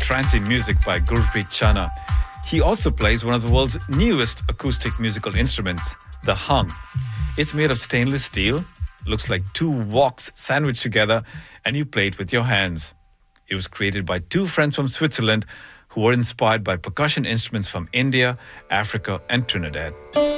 trancey music by Gurpreet Chana. He also plays one of the world's newest acoustic musical instruments, the hung. It's made of stainless steel, looks like two woks sandwiched together, and you play it with your hands. It was created by two friends from Switzerland who were inspired by percussion instruments from India, Africa, and Trinidad.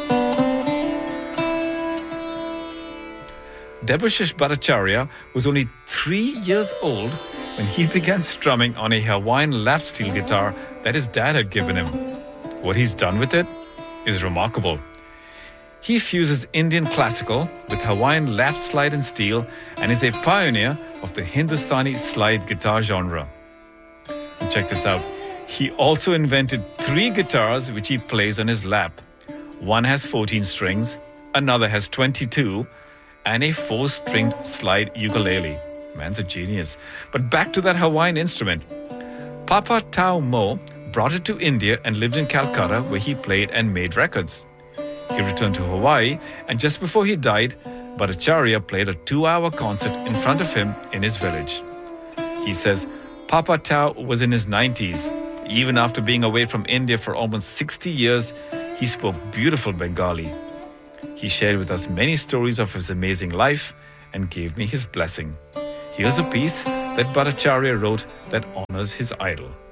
Debashish Bhattacharya was only 3 years old when he began strumming on a Hawaiian lap steel guitar that his dad had given him. What he's done with it is remarkable. He fuses Indian classical with Hawaiian lap slide and steel and is a pioneer of the Hindustani slide guitar genre. And check this out. He also invented 3 guitars which he plays on his lap. One has 14 strings, another has 22, and a 4-stringed slide ukulele. Man's a genius. But back to that Hawaiian instrument. Papa Tau Mo brought it to India and lived in Calcutta, where he played and made records. He returned to Hawaii, and just before he died, Bhattacharya played a 2-hour concert in front of him in his village. He says Papa Tau was in his 90s. Even after being away from India for almost 60 years, he spoke beautiful Bengali. He shared with us many stories of his amazing life and gave me his blessing. Here's a piece that Bhattacharya wrote that honors his idol.